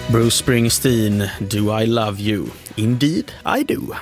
Bruce Springsteen, Do I Love You? Indeed I do.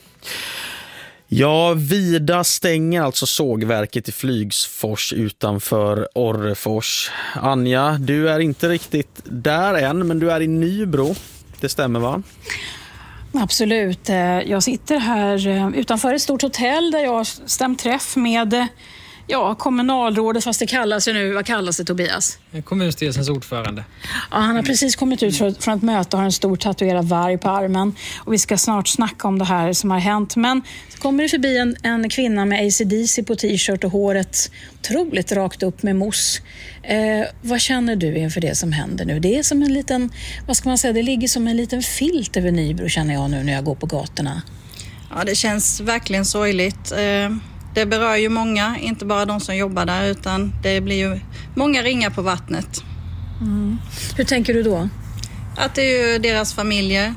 Ja, Vida stänger alltså sågverket i Flygsfors utanför Orrefors. Anja, du är inte riktigt där än, men du är i Nybro. Det stämmer, va? Absolut. Jag sitter här utanför ett stort hotell där jag har stämt träff med kommunalrådet, fast det kallas ju nu, vad kallas det, Tobias? Kommunstyrelsens ordförande. Ja, han har precis kommit ut från ett möte och har en stor tatuerad varg på armen. Och vi ska snart snacka om det här som har hänt. Men så kommer det förbi en kvinna med AC/DC på t-shirt och håret otroligt rakt upp med mousse. Vad känner du inför det som händer nu? Det är som en liten, vad ska man säga, det ligger som en liten filt över Nybro, känner jag nu när jag går på gatorna. Ja, det känns verkligen sorgligt. Det berör ju många, inte bara de som jobbar där, utan det blir ju många ringar på vattnet. Mm. Hur tänker du då? Att det är ju deras familjer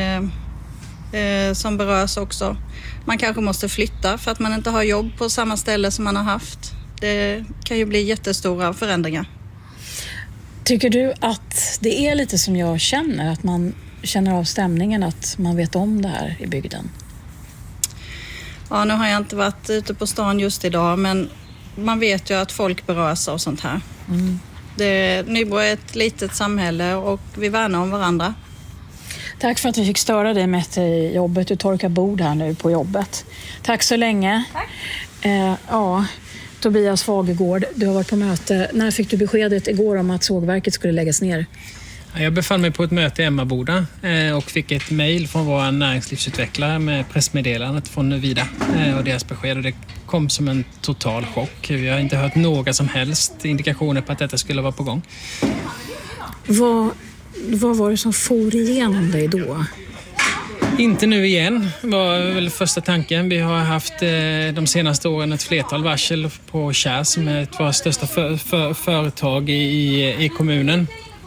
som berörs också. Man kanske måste flytta för att man inte har jobb på samma ställe som man har haft. Det kan ju bli jättestora förändringar. Tycker du att det är lite som jag känner, att man känner av stämningen, att man vet om det här i bygden? Ja, nu har jag inte varit ute på stan just idag, men man vet ju att folk berörs av sånt här. Mm. Nybro är ett litet samhälle och vi värnar om varandra. Tack för att vi fick störa dig med i jobbet. Du torkar bord här nu på jobbet. Tack så länge. Tack. Tobias Fagergård, du har varit på möte. När fick du beskedet igår om att sågverket skulle läggas ner? Jag befann mig på ett möte i Emmaboda och fick ett mejl från vår näringslivsutvecklare med pressmeddelandet från Vida och deras besked. Och det kom som en total chock. Vi har inte hört några som helst indikationer på att detta skulle vara på gång. Vad var det som for igenom dig då? Inte nu igen, var väl första tanken. Vi har haft de senaste åren ett flertal varsel på Kärs, som är ett av våra största företag i kommunen.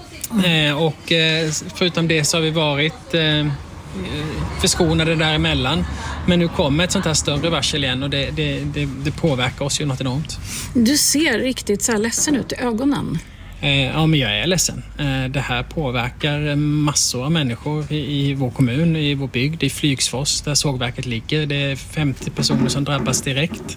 Och förutom det så har vi varit förskonade däremellan. Men nu kommer ett sånt här större varsel igen och det påverkar oss ju något enormt. Du ser riktigt så här ledsen ut i ögonen. Ja, men jag är ledsen. Det här påverkar massor av människor i vår kommun, i vår bygd, i Flygsfors där sågverket ligger. Det är 50 personer som drabbas direkt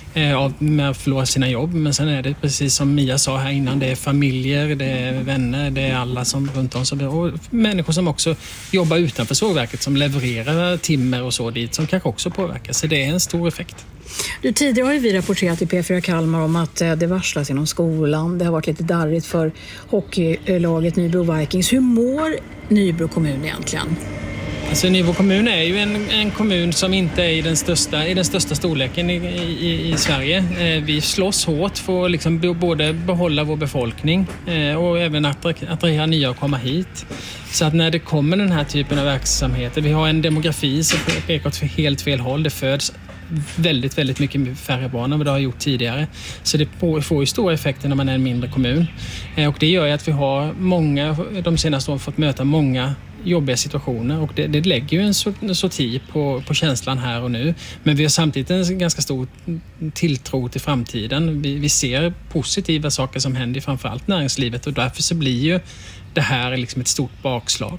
med att förlora sina jobb. Men sen är det precis som Mia sa här innan, det är familjer, det är vänner, det är alla som runt om. Och människor som också jobbar utanför sågverket, som levererar timmer och så dit, som kanske också påverkas. Så det är en stor effekt. Tidigare har vi rapporterat i P4 Kalmar om att det varslas inom skolan. Det har varit lite darrigt för hockeylaget Nybro Vikings. Hur mår Nybro kommun egentligen? Alltså Nybro kommun är ju en kommun som inte är i den största storleken i Sverige. Vi slåss hårt för att liksom både behålla vår befolkning och även attrahera nya att komma hit. Så att när det kommer den här typen av verksamheter, vi har en demografi som pekar åt helt fel håll. Det föds väldigt, väldigt mycket färre barn än vad det har gjort tidigare. Så det får ju stora effekter när man är en mindre kommun. Och det gör ju att vi har de senaste åren fått möta många jobbiga situationer och det lägger ju en sorti på känslan här och nu. Men vi har samtidigt en ganska stor tilltro till framtiden. Vi ser positiva saker som händer i framförallt näringslivet och därför så blir ju det här liksom ett stort bakslag.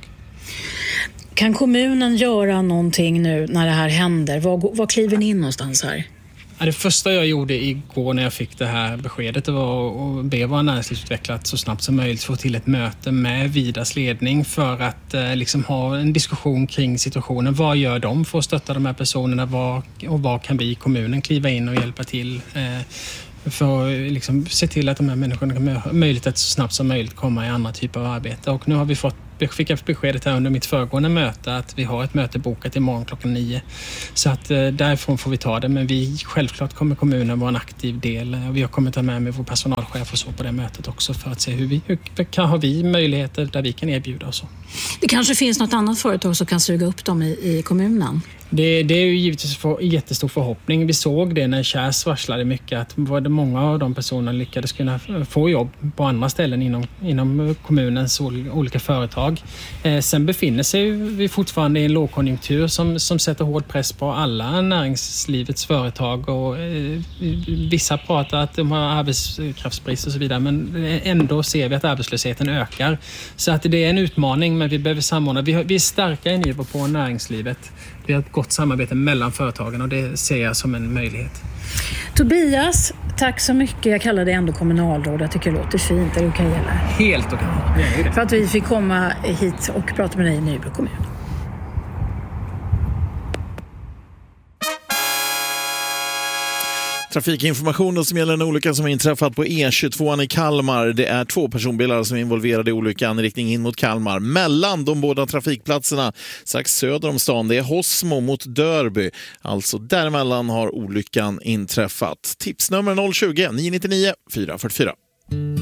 Kan kommunen göra någonting nu när det här händer? Var kliver ni in någonstans här? Ja, det första jag gjorde igår när jag fick det här beskedet var att be vår näringslivsutvecklare att så snabbt som möjligt få till ett möte med Vidas ledning för att liksom ha en diskussion kring situationen. Vad gör de för att stötta de här personerna och vad kan vi i kommunen kliva in och hjälpa till för att liksom se till att de här människorna kan ha möjlighet att så snabbt som möjligt komma i andra typer av arbete. Och nu har vi fick jag beskedet här under mitt föregående möte att vi har ett möte bokat imorgon 9:00. Så att därifrån får vi ta det. Men självklart kommer kommunen vara en aktiv del. Vi har kommit med vår personalchef och så på det mötet också för att se hur har vi möjligheter där vi kan erbjuda oss. Det kanske finns något annat företag som kan suga upp dem i kommunen? Det är ju givetvis en jättestor förhoppning. Vi såg det när Kärs varslade mycket att många av de personerna lyckades kunna få jobb på andra ställen inom kommunens olika företag. Sen befinner sig vi fortfarande i en lågkonjunktur som sätter hård press på alla näringslivets företag och vissa pratar att de har arbetskraftsbrist och så vidare, men ändå ser vi att arbetslösheten ökar. Så att det är en utmaning, gång, men vi behöver samordna. Vi är starka i Nybro på näringslivet. Vi har ett gott samarbete mellan företagen och det ser jag som en möjlighet. Tobias, tack så mycket. Jag kallar det ändå kommunalråd. Jag tycker det låter fint. Är det okej eller? Helt okej. För att vi fick komma hit och prata med dig i Nybro kommun. Trafikinformationen som gäller en olycka som har inträffat på E22 i Kalmar. Det är 2 personbilar som är involverade i olyckan i riktning in mot Kalmar. Mellan de båda trafikplatserna strax söder om stan, det är Hosmo mot Dörby. Alltså däremellan har olyckan inträffat. Tipsnummer 020 999 444.